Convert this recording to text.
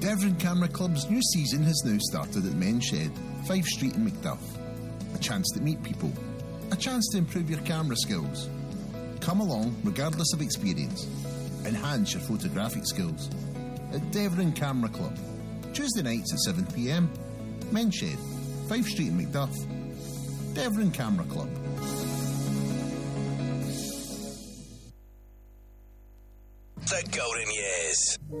Devon Camera Club's new season has now started at Men's Shed, 5 Street in Macduff. A chance to meet people. A chance to improve your camera skills. Come along regardless of experience. Enhance your photographic skills. At Devon Camera Club. Tuesday nights at 7pm. Men's Shed, 5 Street in Macduff. Devon Camera Club. The Golden Years.